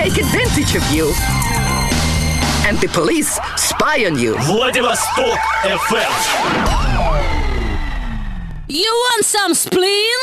take advantage of you. And the police spy on you. Владивосток FM. You want some spleen?